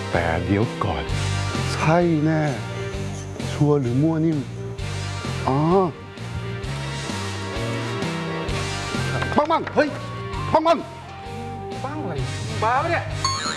แต่เดี๋ยวก่อนใช่แน่ชัวร์หรือมั่วนิ่มอ๋อปังปังเฮ้ยปังปังบ้างอะไรบ้าปะเนี่ย